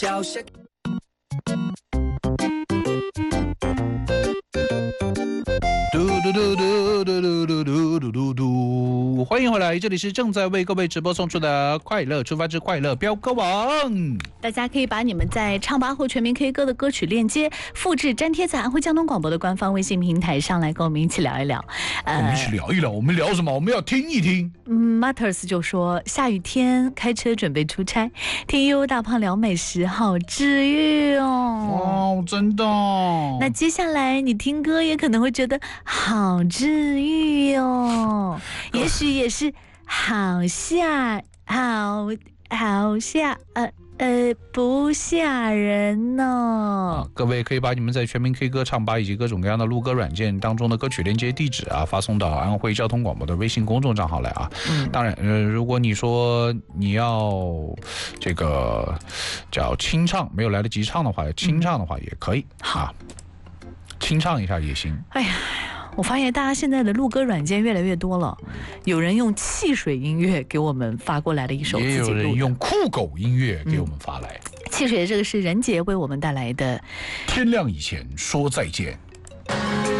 叫声。 嘟嘟嘟嘟嘟嘟嘟嘟嘟嘟嘟，欢迎回来，这里是正在为各位直播送出的快乐出发之快乐飙歌网。 大家可以把你们在唱吧或全民 K 歌的歌曲链接复制粘贴在安徽交通广播的官方微信平台上来，跟我们一起聊一聊。 我们一起聊一聊，我们聊什么？我们要听一听。 Matters 就说下雨天开车准备出差，听优大胖聊美食，好治愈哦。 哇，真的。 那接下来你听歌也可能会觉得好治愈哦，也许也是好吓不吓人呢。 各位可以把你们在全民 K 歌唱吧以及各种各样的录歌软件当中的歌曲连接地址啊，发送到安徽交通广播的微信公众账号来啊。当然，如果你说你要这个叫清唱，没有来得及唱的话，清唱的话也可以啊，清唱一下也行。 哎呀。我发现大家现在的录歌软件越来越多了，有人用汽水音乐给我们发过来的一首自己录的， 也有人用酷狗音乐给我们发来。 汽水这个是任杰为我们带来的《 天亮以前说再见》。